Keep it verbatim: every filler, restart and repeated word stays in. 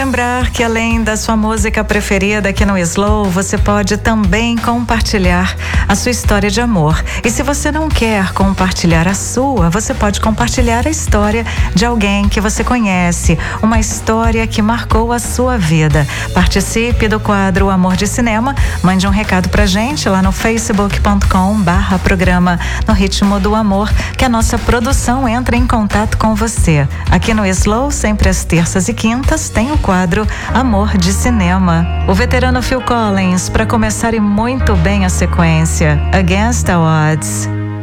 lembrar que além da sua música preferida aqui no Slow, você pode também compartilhar a sua história de amor. E se você não quer compartilhar a sua, você pode compartilhar a história de alguém que você conhece, uma história que marcou a sua vida. Participe do quadro Amor de Cinema, mande um recado pra gente lá no facebook ponto com barra programa No Ritmo do Amor, que a nossa produção entra em contato com você. Aqui no Slow, sempre às terças e quintas, tem o quadro Amor de Cinema. O veterano Phil Collins, para começar e muito bem a sequência, Against the Odds.